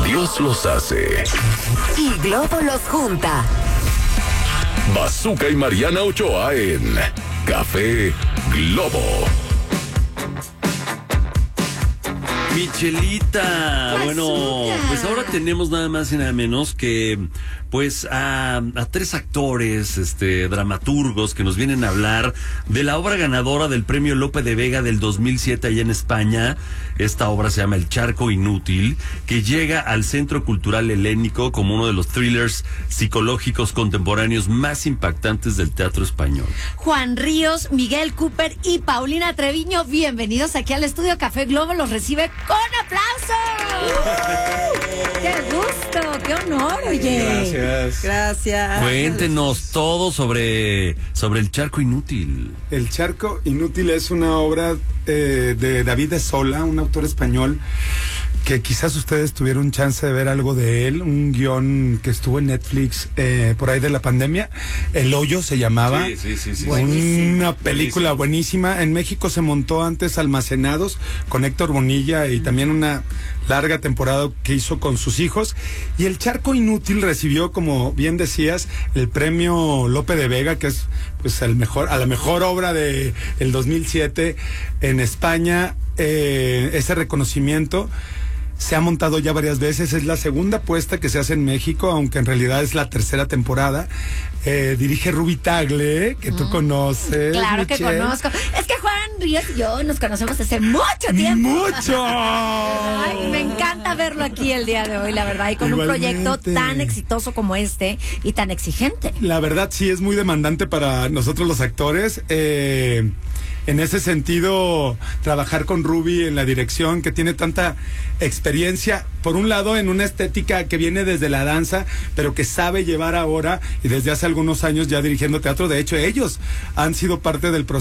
Dios los hace y Globo los junta. Bazooka y Mariana Ochoa en Café Globo. Michelita, bueno, pues ahora tenemos nada más y nada menos que pues a tres actores, dramaturgos que nos vienen a hablar de la obra ganadora del premio Lope de Vega del 2007 allá en España. Esta obra se llama El Charco Inútil, que llega al Centro Cultural Helénico como uno de los thrillers psicológicos contemporáneos más impactantes del teatro español. Juan Ríos, Miguel Cooper y Paulina Treviño, bienvenidos aquí al estudio Café Globo, los recibe con aplausos. ¡Qué gusto! ¡Qué honor, oye! Gracias. Cuéntenos todo sobre El Charco Inútil. El Charco Inútil es una obra de David de Sola, un autor español que quizás ustedes tuvieron chance de ver algo de él, un guión que estuvo en Netflix por ahí de la pandemia. El Hoyo se llamaba. Sí. Una película buenísima. En México se montó antes Almacenados con Héctor Bonilla y también una larga temporada que hizo con sus hijos. Y El Charco Inútil recibió, como bien decías, el premio Lope de Vega, que es pues a la mejor obra de el 2007 en España. Ese reconocimiento se ha montado ya varias veces, es la segunda puesta que se hace en México, aunque en realidad es la tercera temporada. Dirige Ruby Tagle, que tú conoces. Claro Michelle. que conozco. Es que Juan Ríos y yo nos conocemos desde mucho tiempo. ¡Mucho! Ay, me encanta verlo aquí el día de hoy, la verdad, y con Igualmente. un proyecto tan exitoso como este y tan exigente. La verdad sí es muy demandante para nosotros los actores. En ese sentido, trabajar con Ruby en la dirección, que tiene tanta experiencia, por un lado en una estética que viene desde la danza, pero que sabe llevar ahora y desde hace algunos años ya dirigiendo teatro. De hecho, ellos han sido parte del proceso